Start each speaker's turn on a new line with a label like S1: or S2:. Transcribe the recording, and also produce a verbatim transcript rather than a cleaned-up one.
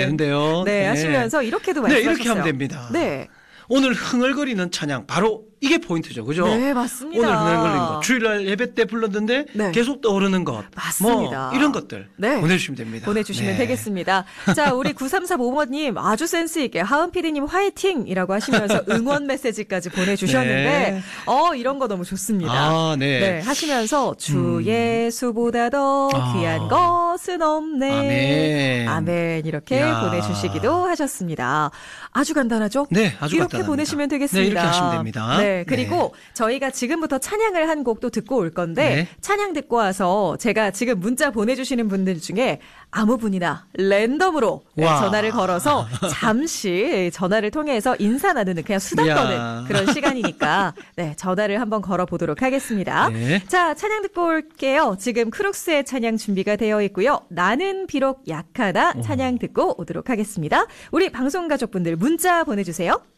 S1: 되는데요.
S2: 네,
S1: 네.
S2: 하시면서 이렇게도
S1: 네,
S2: 말씀하셨어요.
S1: 이렇게 하면 됩니다.
S2: 네.
S1: 오늘 흥얼거리는 찬양 바로 이게 포인트죠. 그죠?
S2: 네, 맞습니다.
S1: 오늘 흥얼거리는 것. 주일날 예배 때 불렀는데
S2: 네.
S1: 계속 떠오르는 것.
S2: 맞습니다.
S1: 뭐 이런 것들
S2: 네.
S1: 보내주시면 됩니다.
S2: 보내주시면
S1: 네.
S2: 되겠습니다. 자, 우리 구삼사오번님 아주 센스 있게 하은 피디님 화이팅이라고 하시면서 응원 메시지까지 보내주셨는데
S1: 네.
S2: 어 이런 거 너무 좋습니다.
S1: 아, 네.
S2: 네, 하시면서 주
S1: 음.
S2: 예수보다 더
S1: 아.
S2: 귀한 것은 없네.
S1: 아멘.
S2: 아멘. 이렇게
S1: 야.
S2: 보내주시기도 하셨습니다. 아주 간단하죠?
S1: 네, 아주
S2: 이렇게
S1: 간단합니다.
S2: 보내시면 되겠습니다.
S1: 네, 이렇게 하시면 됩니다.
S2: 네, 그리고 저희가 지금부터 찬양을 한 곡 또 듣고 올 건데
S1: 네.
S2: 찬양 듣고 와서 제가 지금 문자 보내주시는 분들 중에 아무 분이나 랜덤으로 네,
S1: 와.
S2: 전화를 걸어서 잠시 전화를 통해서 인사 나누는 그냥 수다
S1: 야.
S2: 떠는 그런 시간이니까 네, 전화를 한번 걸어보도록 하겠습니다.
S1: 네.
S2: 자, 찬양 듣고 올게요. 지금 크룩스의 찬양 준비가 되어 있고요. 나는 비록 약하다 찬양 듣고 오도록 하겠습니다. 우리 방송 가족분들 문자 보내주세요.